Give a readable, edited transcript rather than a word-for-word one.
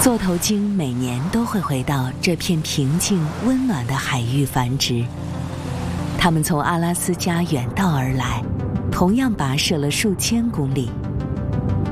座头鲸每年都会回到这片平静温暖的海域繁殖。它们从阿拉斯加远道而来，同样跋涉了数千公里，